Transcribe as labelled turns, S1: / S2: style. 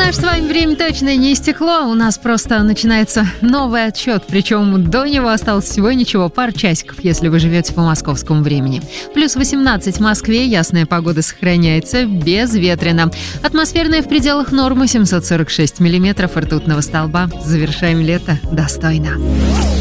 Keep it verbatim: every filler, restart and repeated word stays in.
S1: Наше с вами время точно не истекло. У нас просто начинается новый отсчет. Причем до него осталось всего ничего, пару часиков, если вы живете по московскому времени. Плюс восемнадцать в Москве, ясная погода сохраняется, безветренно. Атмосферная в пределах нормы, семьсот сорок шесть миллиметров ртутного столба. Завершаем лето достойно.